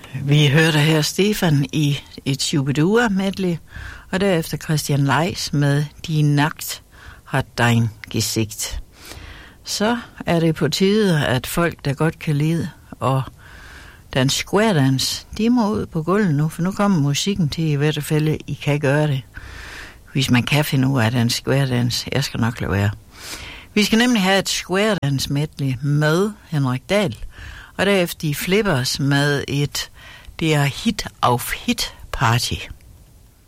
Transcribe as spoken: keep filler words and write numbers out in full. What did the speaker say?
Vi hørte her Stefan i et Shubidua medley, og derefter Christian Leis med Die Nacht hat dein Gesicht. Så er det på tide, at folk, der godt kan lide og dans square dance, de må ud på gulvet nu, for nu kommer musikken til i hvert fald, I kan gøre det. Hvis man kan finde ud af den square dance, jeg skal nok lade være. Vi skal nemlig have et square dance medley med Henrik Dahl, og derefter de Flippers med et der Hit auf Hit Party.